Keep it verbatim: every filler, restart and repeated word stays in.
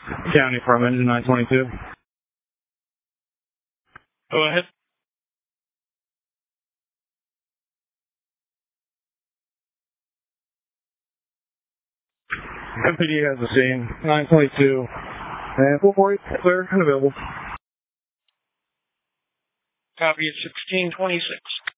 County from engine nine twenty-two. Go ahead. M P D has the scene. nine twenty-two. And four forty, clear and available. Copy at sixteen twenty-six.